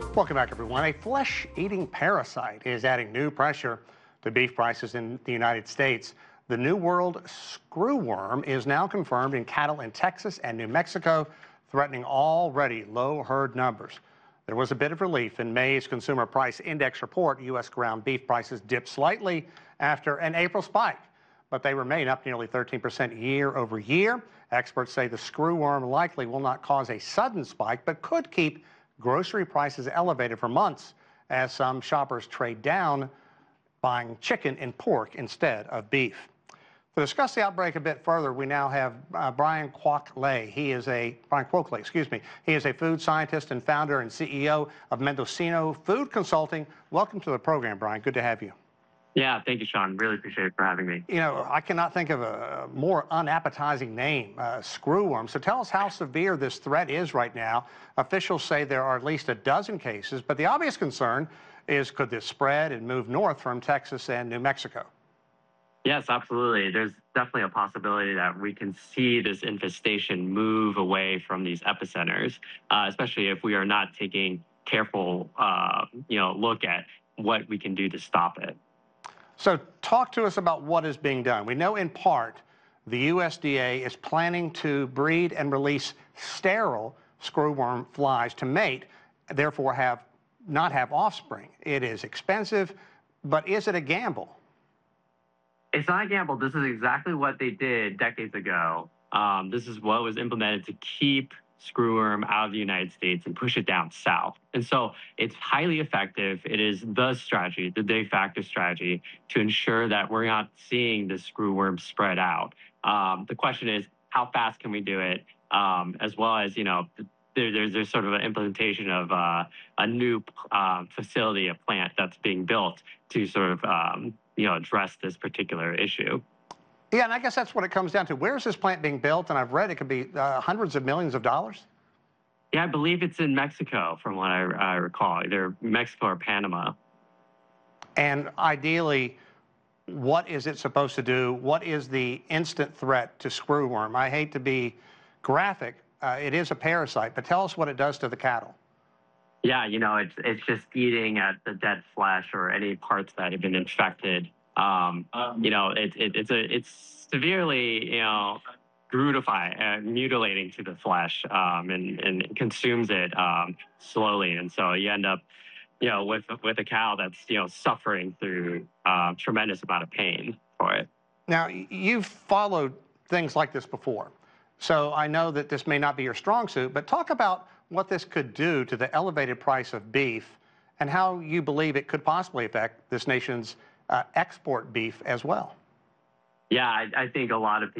Welcome back, everyone. A flesh-eating parasite is adding new pressure to beef prices in the United States. The New World screwworm is now confirmed in cattle in Texas and New Mexico, threatening already low herd numbers. There was a bit of relief in May's Consumer Price Index report. U.S. ground beef prices dipped slightly after an April spike, but they remain up nearly 13% year over year. Experts say the screwworm likely will not cause a sudden spike, but could keep grocery prices elevated for months as some shoppers trade down, buying chicken and pork instead of beef. To discuss the outbreak a bit further, we now have Brian Kwok-le. He is a food scientist and founder and CEO of Mendocino Food Consulting. Welcome to the program, Brian. Good to have you. Yeah, thank you, Sean. Really appreciate it for having me. You know, I cannot think of a more unappetizing name, screwworm. So tell us how severe this threat is right now. Officials say there are at least a dozen cases, but the obvious concern is, could this spread and move north from Texas and New Mexico? Yes, absolutely. There's definitely a possibility that we can see this infestation move away from these epicenters, especially if we are not taking careful, look at what we can do to stop it. So talk to us about what is being done. We know in part the USDA is planning to breed and release sterile screwworm flies to mate, therefore not have offspring. It is expensive, but is it a gamble? It's not a gamble. This is exactly what they did decades ago. This is what was implemented to keep screwworm out of the United States and push it down south. And so it's highly effective. It is the strategy, the de facto strategy, to ensure that we're not seeing the screwworm spread out. The question is, how fast can we do it? As well as, there's sort of an implementation of a new facility, a plant that's being built to sort of, address this particular issue. Yeah, and I guess that's what it comes down to. Where is this plant being built? And I've read it could be hundreds of millions of dollars. Yeah, I believe it's in Mexico, from what I recall, either Mexico or Panama. And ideally, what is it supposed to do? What is the instant threat to screwworm? I hate to be graphic. It is a parasite, but tell us what it does to the cattle. Yeah, it's just eating at the dead flesh or any parts that have been infected. It's severely, mutilating to the flesh and consumes it slowly. And so you end up, with a cow that's, suffering through tremendous amount of pain for it. Now, you've followed things like this before, so I know that this may not be your strong suit, but talk about what this could do to the elevated price of beef and how you believe it could possibly affect this nation's export beef as well. Yeah, I think a lot of people